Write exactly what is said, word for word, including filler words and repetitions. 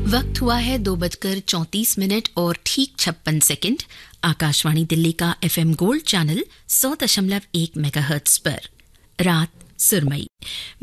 वक्त हुआ है दो बजकर चौंतीस मिनट और ठीक छप्पन सेकंड। आकाशवाणी दिल्ली का एफएम गोल्ड चैनल सौ दशमलव एक मेगाहर्ट्ज पर रात सुरमई